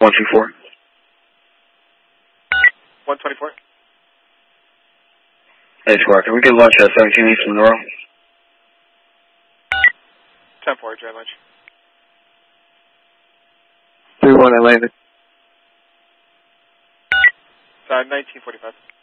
124. 124. Hey, Squawk, can we get lunch at 17 East Monroe? 10-4, join lunch. 3-1, I landed. 1945.